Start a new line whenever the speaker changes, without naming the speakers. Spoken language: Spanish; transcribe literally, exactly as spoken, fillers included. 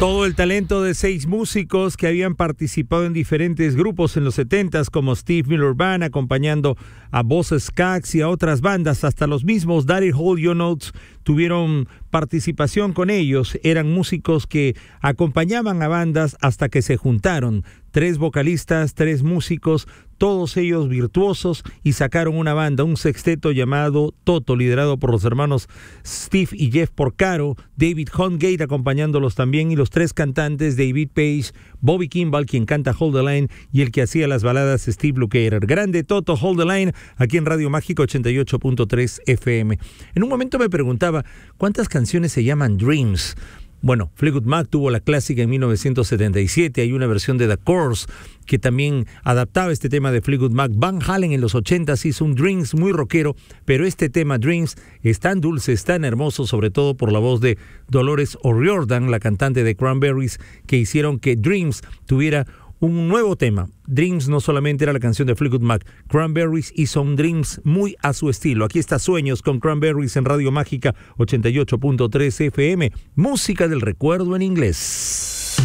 Todo el talento de seis músicos que habían participado en diferentes grupos en los setentas, como Steve Miller Band, acompañando a Boss Skaggs y a otras bandas, hasta los mismos Daddy Hold Your Notes tuvieron participación con ellos. Eran músicos que acompañaban a bandas hasta que se juntaron. Tres vocalistas, tres músicos, todos ellos virtuosos, y sacaron una banda, un sexteto llamado Toto, liderado por los hermanos Steve y Jeff Porcaro, David Hongate acompañándolos también, y los tres cantantes, David Page, Bobby Kimball, quien canta Hold the Line, y el que hacía las baladas, Steve Lukather. Grande Toto, Hold the Line, aquí en Radio Mágica ochenta y ocho punto tres F M. En un momento me preguntaba, ¿cuántas canciones se llaman Dreams? Bueno, Fleetwood Mac tuvo la clásica en mil novecientos setenta y siete, hay una versión de The Course que también adaptaba este tema de Fleetwood Mac. Van Halen en los ochentas hizo un Dreams muy rockero, pero este tema Dreams es tan dulce, es tan hermoso, sobre todo por la voz de Dolores O'Riordan, la cantante de Cranberries, que hicieron que Dreams tuviera un nuevo tema. Dreams no solamente era la canción de Fleetwood Mac, Cranberries hizo un Dreams muy a su estilo. Aquí está Sueños con Cranberries en Radio Mágica ochenta y ocho punto tres F M, música del recuerdo en inglés.